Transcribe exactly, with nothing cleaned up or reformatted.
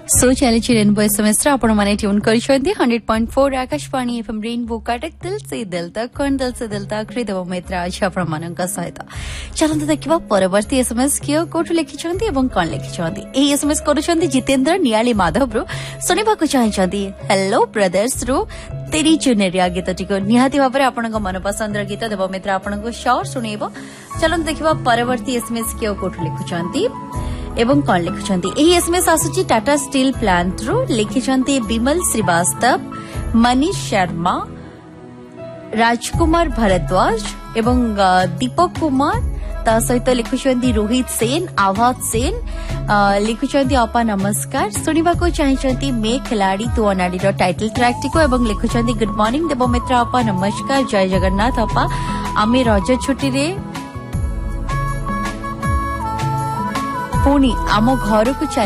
सो चली rainbow SMS आपण माने tune करिसंती hundred point four Akashvani FM rainbow Cuttack दिल से दिल तक कौन दिल से दिल तक हृदय मित्र आज आपण मानक सहित चलंतु देखिबा परवर्ती एसएमएस कियो कोठु लिखिछंती एवं कोन लिखिछंती एही एसएमएस करूछंती जितेंद्र नियाली माधव रो सुनिबा को चाहछंती हेलो ब्रदर्स रो तेरी चुनेरिया गीतटी को निहाती भाबरे आपनक मन पसंद गीत देव मित्र आपनक शोर सुनेबो चलंतु देखिबा परवर्ती एसएमएस कियो कोठु लिखुछंती एवं कौन लिखुछंती एही एसएमएस आसुची टाटा स्टील प्लांट रो लिखिछंती विमल श्रीवास्तव मनीष शर्मा राजकुमार भारद्वाज एवं दीपक कुमार ता सहित लिखुछंती रोहित सेन आभात सेन लिखुछंती अपा नमस्कार सुनिबा को चाहछंती मे खिलाड़ी तू अनाडी रो टाइटल ट्रैक टिको एवं लिखुछंती गुड मॉर्निंग देव मित्र अपा नमस्कार जय जगन्नाथ अपा आमे रज छुट्टी रे पुणी आम घर को